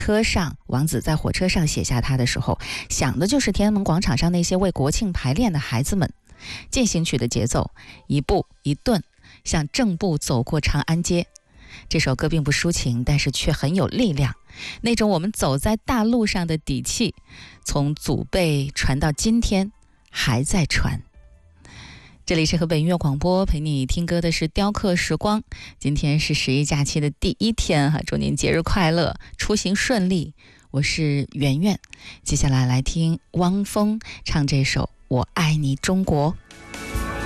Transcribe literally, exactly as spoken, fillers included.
车上，王子在火车上写下它的时候，想的就是天安门广场上那些为国庆排练的孩子们。进行曲的节奏，一步一顿，像正步走过长安街。这首歌并不抒情，但是却很有力量，那种我们走在大路上的底气，从祖辈传到今天，还在传。这里是河北音乐广播，陪你听歌的是雕刻时光。今天是十一假期的第一天哈，祝您节日快乐，出行顺利。我是圆圆，接下来来听汪峰唱这首《我爱你中国》。